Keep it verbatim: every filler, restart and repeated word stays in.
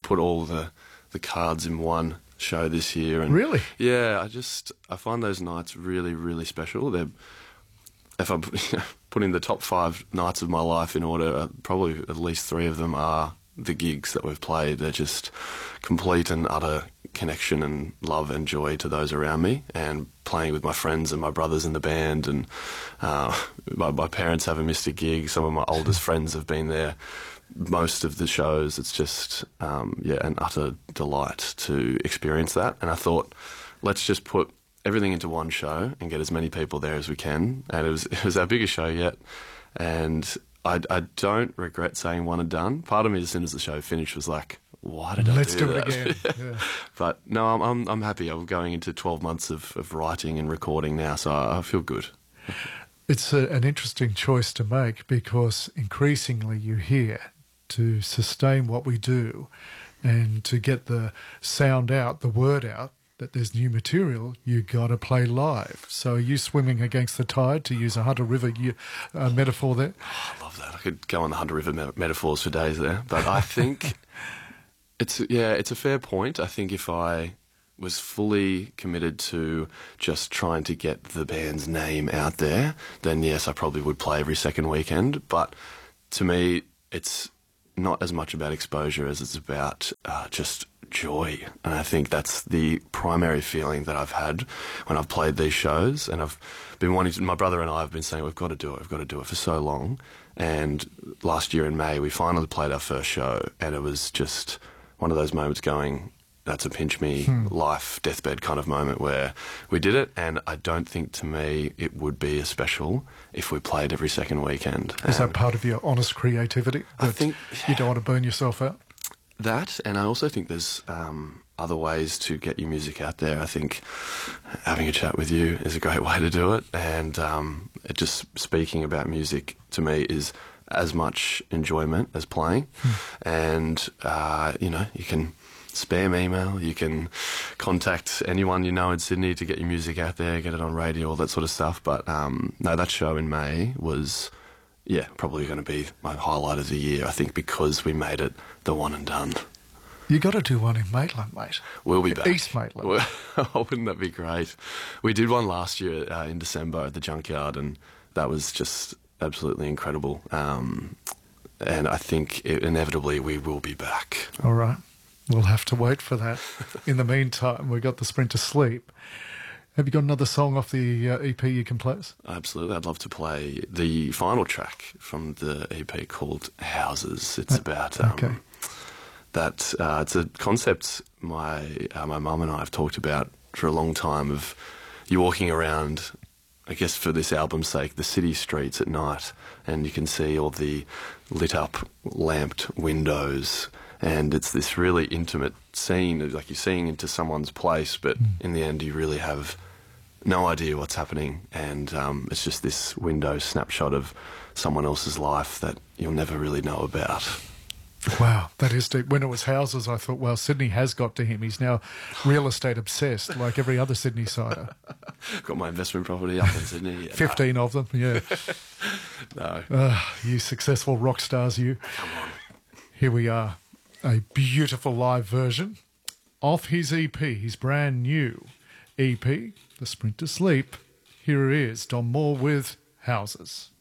put all the the cards in one show this year. And Really? Yeah, I just I find those nights really, really special. They're if I'm putting the top five nights of my life in order, uh, probably at least three of them are the gigs that we've played. They're just complete and utter connection and love and joy to those around me, and playing with my friends and my brothers in the band, and uh, my, my parents haven't missed a gig. Some of my oldest friends have been there most of the shows. It's just um, yeah, an utter delight to experience that. And I thought, let's just put everything into one show and get as many people there as we can. And it was it was our biggest show yet, and I, I don't regret saying one and done. Part of me, as soon as the show finished, was like, why did Let's I do, do that? it again. Yeah. But no, I'm, I'm I'm happy. I'm going into twelve months of, of writing and recording now, so I, I feel good. It's a, an interesting choice to make, because increasingly you hear, to sustain what we do and to get the sound out, the word out, that there's new material, you got to play live. So are you swimming against the tide, to use a Hunter River uh, metaphor there? Oh, I love that. I could go on the Hunter River me- metaphors for days there. But I think it's, yeah, it's a fair point. I think if I was fully committed to just trying to get the band's name out there, then yes, I probably would play every second weekend. But to me, it's not as much about exposure as it's about uh, just joy. And I think that's the primary feeling that I've had when I've played these shows. And I've been wanting to, my brother and I have been saying, we've got to do it, we've got to do it for so long. And last year in May, we finally played our first show, and it was just one of those moments going, that's a pinch me hmm. life deathbed kind of moment, where we did it. And I don't think, to me, it would be as special if we played every second weekend. Is and that part of your honest creativity? I think you don't want to burn yourself out? That, and I also think there's um, other ways to get your music out there. I think having a chat with you is a great way to do it, and um, it just speaking about music to me is as much enjoyment as playing. Hmm. And uh, you know, you can spam email, you can contact anyone you know in Sydney to get your music out there, get it on radio, all that sort of stuff. But um, no, that show in May was, yeah, probably going to be my highlight of the year, I think, because we made it the one and done. You got to do one in Maitland, mate. We'll be back. East Maitland. Well, oh, wouldn't that be great? We did one last year uh, in December at the Junkyard, and that was just absolutely incredible. Um, and I think it, inevitably we will be back. All right. We'll have to wait for that. In the meantime, we've got the Sprint to Sleep. Have you got another song off the uh, E P you can play us? Absolutely. I'd love to play the final track from the E P called Houses. It's about um, okay. that. Uh, it's a concept my uh, my mum and I have talked about for a long time, of you walking around, I guess for this album's sake, the city streets at night, and you can see all the lit up, lamped windows. And it's this really intimate scene, like you're seeing into someone's place, but mm. in the end you really have no idea what's happening. And um, it's just this window snapshot of someone else's life that you'll never really know about. Wow, that is deep. When it was Houses, I thought, well, Sydney has got to him. He's now real estate obsessed, like every other Sydney-sider. Got my investment property up in Sydney. Yeah, Fifteen no. of them, yeah. No. Uh, you successful rock stars, you. Come on. Here we are. A beautiful live version of his E P, his brand new E P, The Sprint to Sleep. Here it is, Don Moore with Houses.